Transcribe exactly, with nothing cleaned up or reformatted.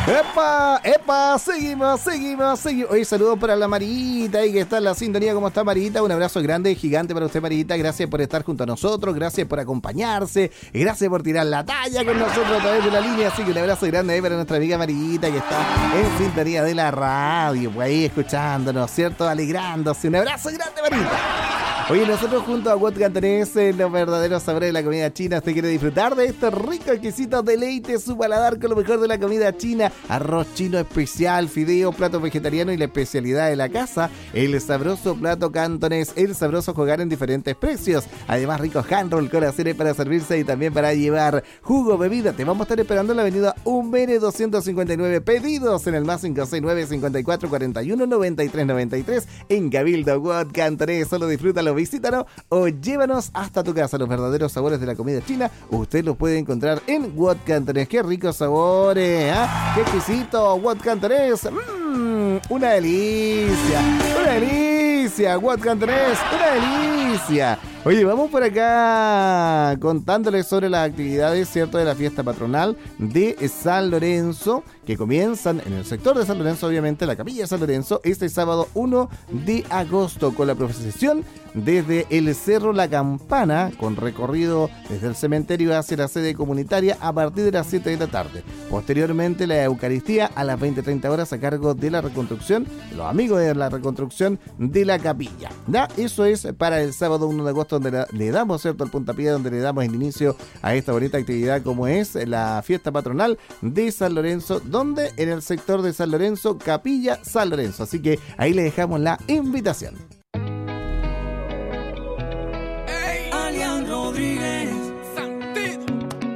¡Epa! ¡Epa! Seguimos, seguimos, seguimos. Oye, saludos para la Marita ahí que está en la sintonía. ¿Cómo está, Marita? Un abrazo grande, gigante para usted, Marita. Gracias por estar junto a nosotros, gracias por acompañarse, gracias por tirar la talla con nosotros a través de la línea. Así que un abrazo grande ahí para nuestra amiga Marita que está en sintonía de la radio, pues ahí escuchándonos, ¿cierto? Alegrándose. Un abrazo grande, Marita. Oye, nosotros junto a What Cantonés, los verdaderos sabores de la comida china. ¿Usted quiere disfrutar de estos ricos exquisitos deleites su paladar con lo mejor de la comida china? Arroz chino especial, fideo, plato vegetariano y la especialidad de la casa, el sabroso plato cantonés, el sabroso jugar en diferentes precios. Además, ricos hand roll, colaciones para servirse y también para llevar jugo, bebida. Te vamos a estar esperando en la avenida Humbere doscientos cincuenta y nueve. Pedidos en el más cinco seis nueve, cincuenta y cuatro, cuarenta y uno, noventa y tres noventa y tres en Cabildo What Cantonés. Solo disfrútalo, visítanos o llévanos hasta tu casa. Los verdaderos sabores de la comida china usted los puede encontrar en What Cantonés. ¡Qué ricos sabores! ¿eh? ¡Qué exquisito! What Cantonés. Mmm, una delicia. Una delicia. What Cantonés. Una delicia. Oye, vamos por acá contándoles sobre las actividades, ¿cierto?, de la fiesta patronal de San Lorenzo, que comienzan en el sector de San Lorenzo, obviamente, la capilla de San Lorenzo, este sábado uno de agosto, con la procesión desde el Cerro La Campana, con recorrido desde el cementerio hacia la sede comunitaria a partir de las siete de la tarde. Posteriormente, la Eucaristía a las veinte treinta horas a cargo de la reconstrucción, los amigos de la reconstrucción de la capilla. ¿Ya? Eso es para el sábado uno de agosto, donde la, le damos, ¿cierto?, el puntapié, donde le damos el inicio a esta bonita actividad como es la fiesta patronal de San Lorenzo, donde en el sector de San Lorenzo, capilla San Lorenzo. Así que ahí le dejamos la invitación.